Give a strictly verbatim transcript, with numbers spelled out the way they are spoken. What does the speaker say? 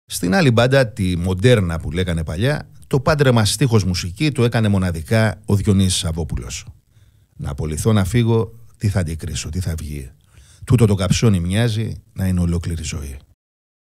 Στην άλλη μπάντα, τη μοντέρνα που λέγανε παλιά, το πάντρεμα στίχος μουσική το έκανε μοναδικά ο Διονύσης Σαββόπουλος. Να απολυθώ να φύγω, τι θα αντικρίσω, τι θα βγει. Τούτο το καψόνι μοιάζει να είναι ολόκληρη ζωή.